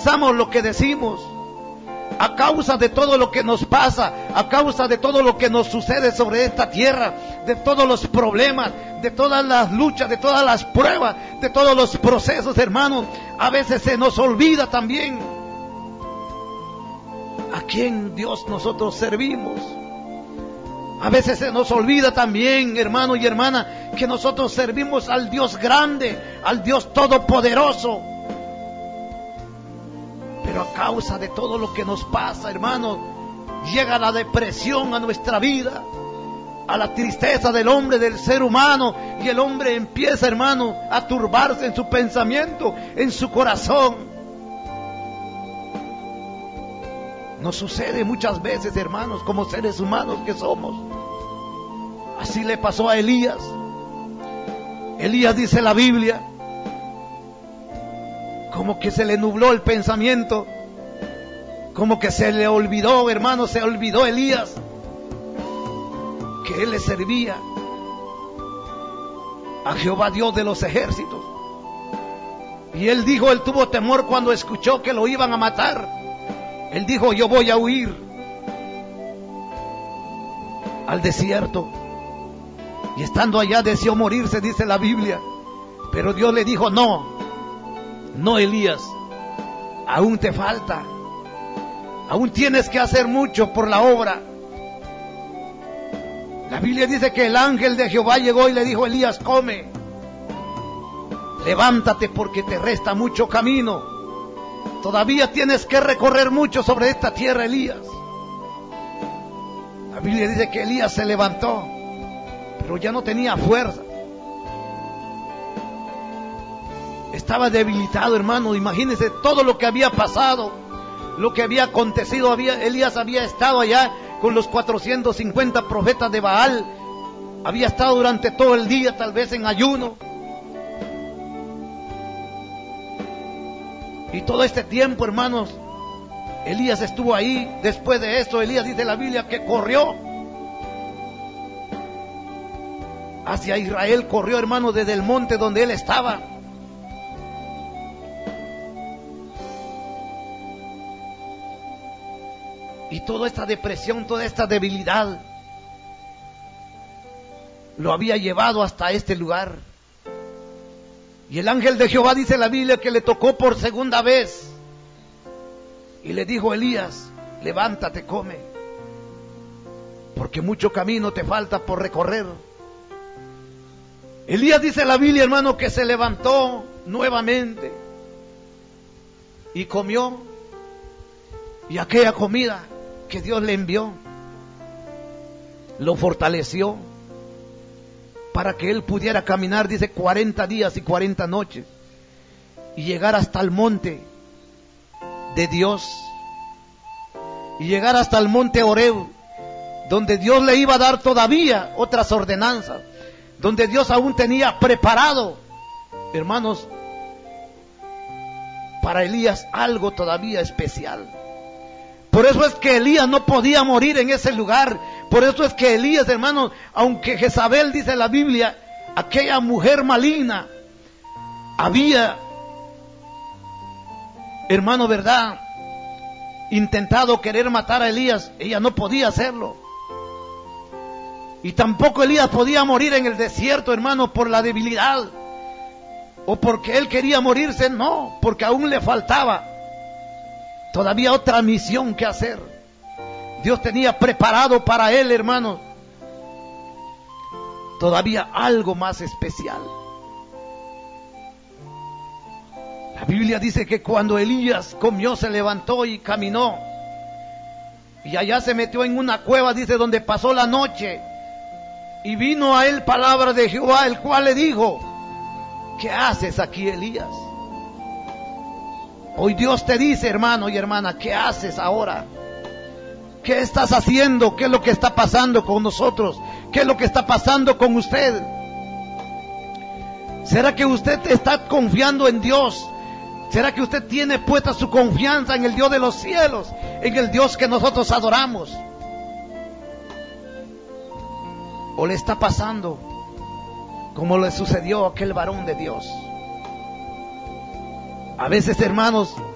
pensamos lo que decimos. A causa de todo lo que nos pasa, a causa de todo lo que nos sucede sobre esta tierra, de todos los problemas, de todas las luchas, de todas las pruebas, de todos los procesos, hermanos, a veces se nos olvida también a quién Dios nosotros servimos. A veces se nos olvida también, hermano y hermana, que nosotros servimos al Dios grande, al Dios todopoderoso. Pero a causa de todo lo que nos pasa, hermanos, llega la depresión a nuestra vida, a la tristeza del hombre, del ser humano, y el hombre empieza, hermano, a turbarse en su pensamiento, en su corazón. Nos sucede muchas veces, hermanos, como seres humanos que somos. Así le pasó a Elías. Elías, dice la Biblia, como que se le nubló el pensamiento, como que se le olvidó, hermano, se olvidó Elías que él le servía a Jehová Dios de los ejércitos. Y él dijo, él tuvo temor cuando escuchó que lo iban a matar. Él dijo, yo voy a huir al desierto. Y estando allá deseó morirse, dice la Biblia. Pero Dios le dijo, no, Elías, aún te falta, aún tienes que hacer mucho por la obra. La Biblia dice que el ángel de Jehová llegó y le dijo, Elías, come, levántate porque te resta mucho camino, todavía tienes que recorrer mucho sobre esta tierra, Elías. La Biblia dice que Elías se levantó, pero ya no tenía fuerza. Estaba debilitado, hermano. Imagínense todo lo que había pasado, lo que había acontecido. Elías había estado allá con los 450 profetas de Baal. Había estado durante todo el día, tal vez en ayuno. Y todo este tiempo, hermanos, Elías estuvo ahí. Después de esto, Elías, dice la Biblia, que corrió hacia Israel. Corrió, hermano, desde el monte donde él estaba. Y toda esta depresión, toda esta debilidad lo había llevado hasta este lugar. Y el ángel de Jehová, dice la Biblia, que le tocó por segunda vez y le dijo, Elías, levántate, come, porque mucho camino te falta por recorrer. Elías, dice la Biblia, hermano, que se levantó nuevamente y comió, y aquella comida que Dios le envió lo fortaleció para que él pudiera caminar, dice, 40 días y 40 noches y llegar hasta el monte de Dios, y llegar hasta el monte Horeb, donde Dios le iba a dar todavía otras ordenanzas, donde Dios aún tenía preparado, hermanos, para Elías algo todavía especial. Por eso es que Elías no podía morir en ese lugar. Por eso es que Elías, hermanos, aunque Jezabel, dice la Biblia, aquella mujer maligna, había, hermano, verdad, intentado querer matar a Elías, ella no podía hacerlo. Y tampoco Elías podía morir en el desierto, hermano, por la debilidad, o porque él quería morirse, no, porque aún le faltaba todavía otra misión que hacer. Dios tenía preparado para él, hermanos, todavía algo más especial. La Biblia dice que cuando Elías comió, se levantó y caminó, y allá se metió en una cueva, dice, donde pasó la noche. Y vino a él palabra de Jehová, el cual le dijo, ¿qué haces aquí, Elías? Hoy Dios te dice, hermano y hermana, ¿qué haces ahora? ¿Qué estás haciendo? ¿Qué es lo que está pasando con nosotros? ¿Qué es lo que está pasando con usted? ¿Será que usted está confiando en Dios? ¿Será que usted tiene puesta su confianza en el Dios de los cielos, en el Dios que nosotros adoramos? ¿O le está pasando como le sucedió a aquel varón de Dios? A veces, hermanos,